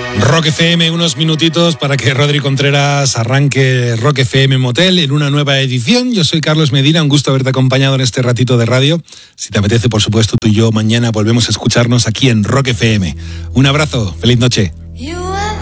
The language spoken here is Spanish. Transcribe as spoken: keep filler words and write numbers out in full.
Rock F M, unos minutitos para que Rodri Contreras arranque Rock F M Motel en una nueva edición. Yo soy Carlos Medina, un gusto haberte acompañado en este ratito de radio. Si te apetece, por supuesto, tú y yo mañana volvemos a escucharnos aquí en Rock F M. Un abrazo, feliz noche.